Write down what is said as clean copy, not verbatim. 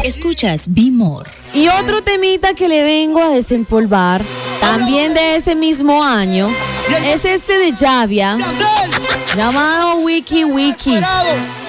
Escuchas Be More. Y otro temita que le vengo a desempolvar, también de ese mismo año, es este de Javia, llamado Wiki Wiki.